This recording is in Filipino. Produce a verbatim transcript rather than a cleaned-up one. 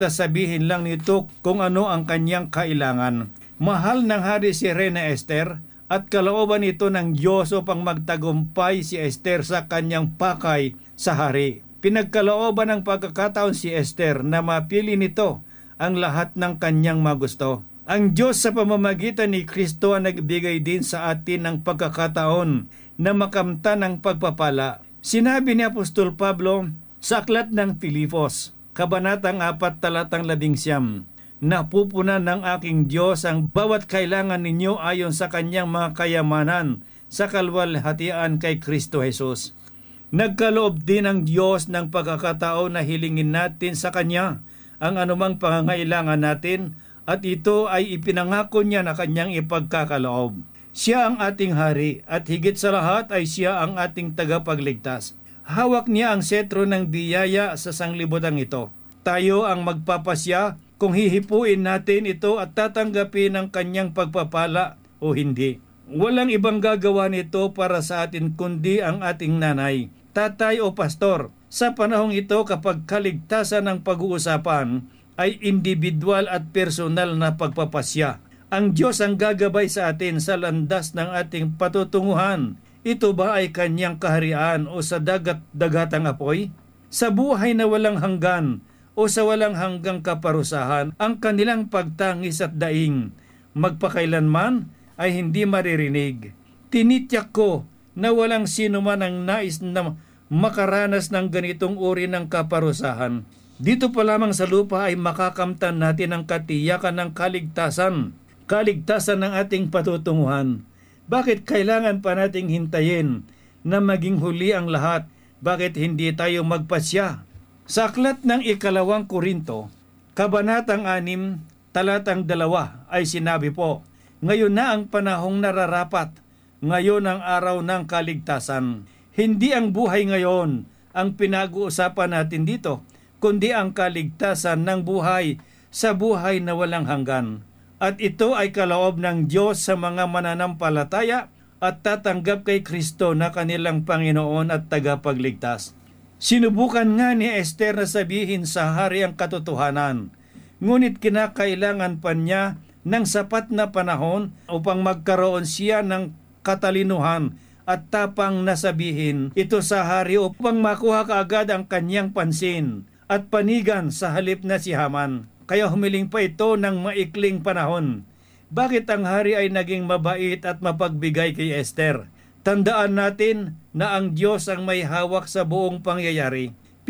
sasabihin lang nito kung ano ang kanyang kailangan. Mahal ng hari si Reyna Esther at kalooban ito ng Diyos upang magtagumpay si Esther sa kanyang pakay sa hari. Pinagkalooban ng pagkakataon si Esther na mapili nito ang lahat ng kanyang magusto. Ang Diyos sa pamamagitan ni Kristo ang nagbigay din sa atin ng pagkakataon na makamtan ng pagpapala. Sinabi ni Apostol Pablo sa aklat ng Filipos, Kabanatang apat talatang labing siyam, napupunan ng aking Diyos ang bawat kailangan ninyo ayon sa kanyang mga kayamanan sa kalwalhatian kay Kristo Jesus. Nagkaloob din ang Diyos ng pagkakataon na hilingin natin sa Kanya ang anumang pangangailangan natin at ito ay ipinangako niya na Kanyang ipagkakaloob. Siya ang ating hari at higit sa lahat ay siya ang ating tagapagligtas. Hawak niya ang setro ng biyaya sa sanglibutang ito. Tayo ang magpapasya kung hihipuin natin ito at tatanggapin ang Kanyang pagpapala o hindi. Walang ibang gagawa nito para sa atin kundi ang ating nanay, tatay o pastor. Sa panahong ito, kapag kaligtasan ng pag-uusapan ay individual at personal na pagpapasya. Ang Diyos ang gagabay sa atin sa landas ng ating patutunguhan. Ito ba ay Kanyang kaharian o sa dagat-dagatang apoy? Sa buhay na walang hanggan o sa walang hanggang kaparusahan, ang kanilang pagtangis at daing magpakailanman ay hindi maririnig. Tinityak ko na walang sino man ang nais na makaranas ng ganitong uri ng kaparusahan. Dito pa lamang sa lupa ay makakamtan natin ang katiyakan ng kaligtasan, kaligtasan ng ating patutunguhan. Bakit kailangan pa nating hintayin na maging huli ang lahat? Bakit hindi tayo magpasya? Sa aklat ng ikalawang Korinto, Kabanatang anim, talatang dalawa ay sinabi po, ngayon na ang panahong nararapat, ngayon ang araw ng kaligtasan. Hindi ang buhay ngayon ang pinag-uusapan natin dito, kundi ang kaligtasan ng buhay sa buhay na walang hanggan. At ito ay kaloob ng Diyos sa mga mananampalataya at tatanggap kay Kristo na kanilang Panginoon at tagapagligtas. Sinubukan nga ni Esther na sabihin sa hari ang katotohanan, ngunit kinakailangan pa niya ng sapat na panahon upang magkaroon siya ng katalinuhan at tapang na sabihin ito sa hari upang makuha kaagad ang kanyang pansin at panigan sa halip na si Haman. Kaya humiling pa ito ng maikling panahon. Bakit ang hari ay naging mabait at mapagbigay kay Esther? Tandaan natin na ang Diyos ang may hawak sa buong pangyayari.